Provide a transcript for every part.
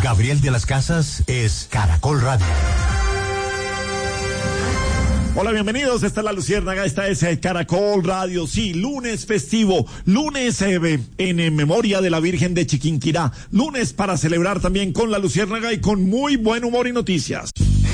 Gabriel de las Casas es Caracol Radio. Hola, bienvenidos, esta es La Luciérnaga, esta es Caracol Radio, sí, lunes festivo, lunes en memoria de la Virgen de Chiquinquirá, lunes para celebrar también con La Luciérnaga y con muy buen humor y noticias.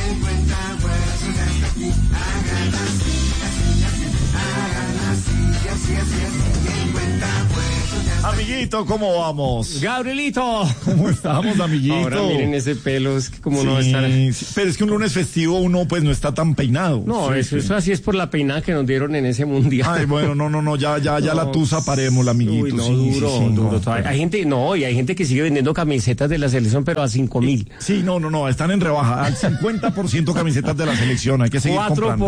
Amiguito, ¿cómo vamos? Gabrielito. ¿Cómo estamos, amiguito? Ahora miren ese pelo, es que como sí, no estar... Sí, pero es que un lunes festivo uno pues no está tan peinado. No, sí, eso así es por la peinada que nos dieron en ese mundial. Ay, bueno, no, ya la tusa paremos, amiguito. Uy, no, sí, duro. No, pero... Hay gente que sigue vendiendo camisetas de la selección, pero a 5,000. Sí, no, están en rebaja, al 50% camisetas de la selección, hay que seguir comprando.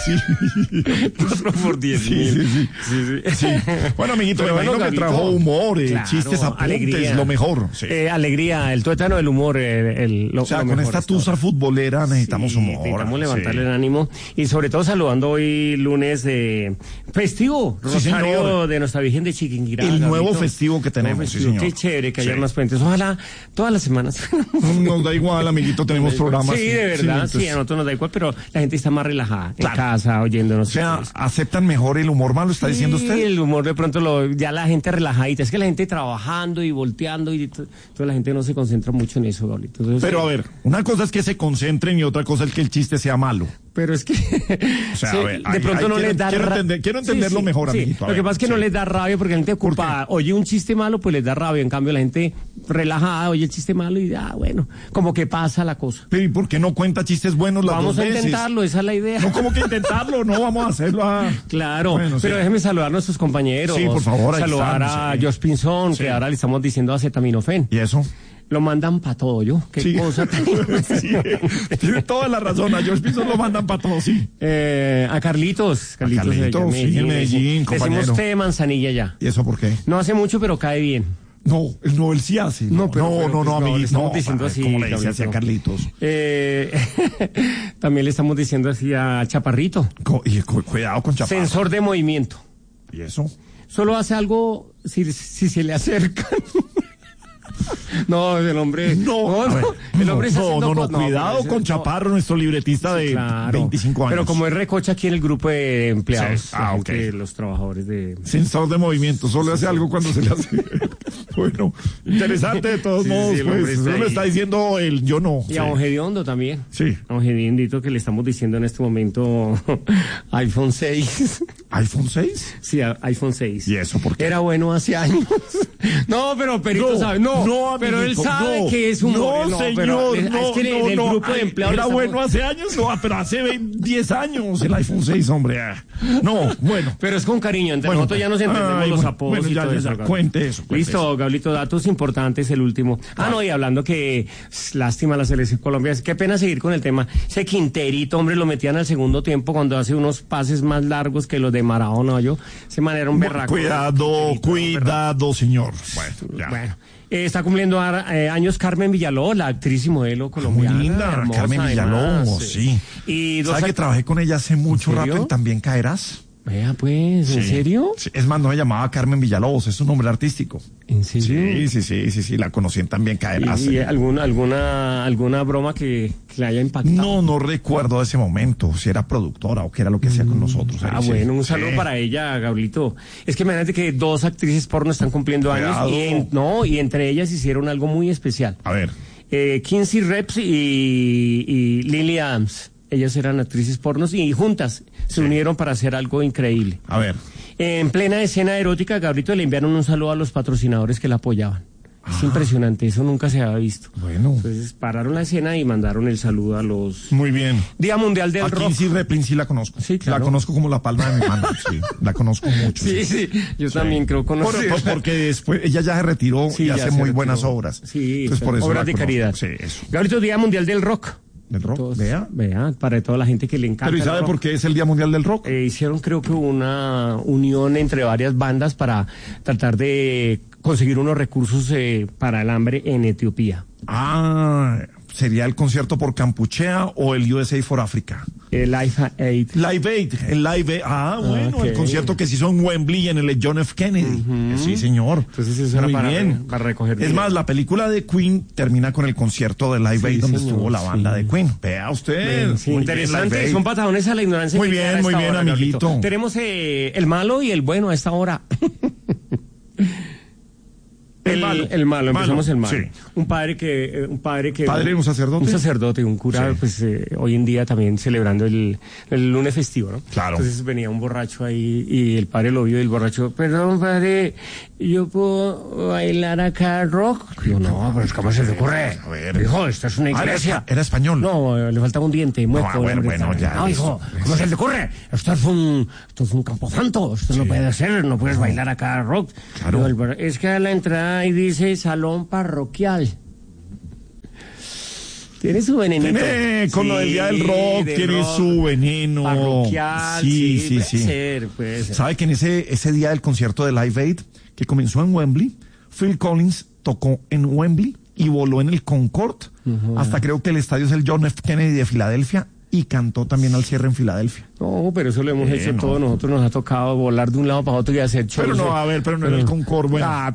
4 por 10,000. Sí. Bueno, amiguito, pero me imagino que trajo humor, claro, chistes, apuntes, alegría. Lo mejor. Sí. Alegría, el tuétano del humor. O sea, con esta tusa futbolera necesitamos humor. Necesitamos levantarle el ánimo y sobre todo saludando hoy lunes festivo, rosario de nuestra Virgen de Chiquinquirá. El nuevo festivo que tenemos, sí, señor. Qué chévere que haya más puentes. Ojalá todas las semanas. Nos da igual, amiguito, tenemos programas. Sí, de verdad, sí, a nosotros nos da igual, pero la gente está más relajada en casa, oyéndonos. O sea, ¿aceptan mejor el humor malo, está diciendo usted? Sí, el humor de pronto ya la gente relajadita. Es que la gente trabajando y volteando y toda la gente no se concentra mucho en eso, Gabrielito. Entonces, pero a ver, una cosa es que se concentren y otra cosa es que el chiste sea malo. Pero es que o sea, a ver, de pronto no les da quiero entenderlo mejor, amiguito. Lo que pasa es que no les da rabia porque la gente ocupada oye un chiste malo, pues les da rabia. En cambio, la gente relajada oye el chiste malo y bueno, como que pasa la cosa. Pero ¿y por qué no cuenta chistes buenos las dos veces? Vamos a intentarlo, esa es la idea. No, como que intentarlo, no, vamos a hacerlo. Claro, bueno, pero déjeme saludar a nuestros compañeros. Sí, por favor. Saludar a Josh Pinzón, que ahora le estamos diciendo acetaminofén. ¿Y eso? Lo mandan para todo, ¿yo? Qué cosa tan... Tiene toda la razón, a George Pinzón lo mandan para todo, sí. A Carlitos sí, en Medellín, compañero. Decimos té de manzanilla ya. ¿Y eso por qué? No hace mucho, pero cae bien. No, él sí hace. No, amiguito. Estamos diciendo así. ¿Cómo le dice así a Carlitos? También le estamos diciendo así a Chaparrito. Cuidado con Chaparrito. Sensor de movimiento. ¿Y eso? Solo hace algo si se le acercan. No, el hombre. No, cuidado con Chaparro, nuestro libretista de 25 años. Pero como es recocha aquí en el grupo de empleados, sí. Okay. Los trabajadores de. Sensor de movimiento, solo hace algo cuando se le hace. Bueno, interesante de todos modos, pues. Eso lo está diciendo el yo no. Y a Don Gediondo también. Sí. A Don Gediondito que le estamos diciendo en este momento iPhone 6. ¿iPhone 6? Sí, iPhone 6. ¿Y eso por qué? Era bueno hace años. No, pero Perito sabe. No, pero él sabe que es un señor, es que en el grupo de empleados era bueno hace años, pero hace 10 años el iPhone 6, hombre. No, bueno. Pero es con cariño, entre nosotros ya nos entendemos los apodos y todo eso. Cuente eso. Listo, Gablito, datos importantes, el último. Y hablando que lástima la selección colombiana, qué pena seguir con el tema. Ese Quinterito, hombre, lo metían al segundo tiempo cuando hace unos pases más largos que los de Maradona, ese man era un berraco. Cuidado, señor. Bueno. Está cumpliendo años Carmen Villaló, la actriz y modelo colombiana. Muy linda, hermosa, Carmen Villaló, sí. Y ¿sabe que trabajé con ella hace mucho rato en También Caerás? Vea, pues, ¿en serio? Sí. Es más, no me llamaba Carmen Villalobos, es un nombre artístico. ¿En serio? Sí, la conocí en También Caerás. ¿Y alguna broma que le haya impactado? No recuerdo de ese momento, si era productora o qué era lo que hacía con nosotros. Bueno, un saludo para ella, Gablito. Es que imagínate que 2 actrices porno están cumpliendo años y entre ellas hicieron algo muy especial. A ver. Kinsey Reps y Lily Adams. Ellas eran actrices pornos y juntas se unieron para hacer algo increíble. A ver. En plena escena erótica, Gabrito le enviaron un saludo a los patrocinadores que la apoyaban. Es impresionante, eso nunca se había visto. Bueno. Entonces pararon la escena y mandaron el saludo a los... Muy bien. Día Mundial del Rock. Kinsey Replin sí la conozco. Sí, claro. La conozco como la palma de mi mano. Sí, la conozco mucho. Sí. Yo también creo conocer. Porque después ella ya se retiró y hace muy buenas obras. Sí, entonces, por eso obras de caridad. Sí, eso. Gabrito, Día Mundial del Rock. ¿Del rock? Entonces, vea, para toda la gente que le encanta. ¿Pero y sabe por qué es el Día Mundial del Rock? Hicieron creo que una unión entre varias bandas para tratar de conseguir unos recursos para el hambre en Etiopía. ¿Sería el concierto por Campuchea o el USA for Africa? El Live Aid. Live Aid, el Live Aid. Bueno, okay. El concierto que se hizo en Wembley en el John F. Kennedy. Sí, señor. Entonces eso era para recoger Es más, la película de Queen termina con el concierto de Live Aid donde estuvo la banda de Queen. Vea usted. Sí, interesante. Son patadones a la ignorancia. Muy bien, amiguito. Tenemos el malo y el bueno a esta hora. El malo, empezamos el malo. Sí. Un padre, un sacerdote. Un sacerdote, un cura, sí. Pues hoy en día también celebrando el lunes festivo, ¿no? Claro. Entonces venía un borracho ahí y el padre lo vio y el borracho, perdón padre, ¿yo puedo bailar acá rock? Yo, no, pero ¿cómo se te ocurre? A ver. Hijo, esto es una iglesia. Era español. No, le faltaba un diente. Bueno, ya. No, hijo, ¿cómo se te ocurre? Esto es un camposanto, esto no puede ser, no puedes bailar acá rock. Claro. Es que a la entrada y dice salón parroquial. Tiene su venenito. Con lo del día del rock, tiene su veneno. Parroquial, sí. Puede ser. ¿Sabe que en ese día del concierto de Live Aid, que comenzó en Wembley, Phil Collins tocó en Wembley y voló en el Concorde, hasta creo que el estadio es el John F. Kennedy de Filadelfia, y cantó también al cierre en Filadelfia. No, pero eso lo hemos hecho todos nosotros, nos ha tocado volar de un lado para otro y hacer shows. Pero no, pero no en el Concorde, bueno.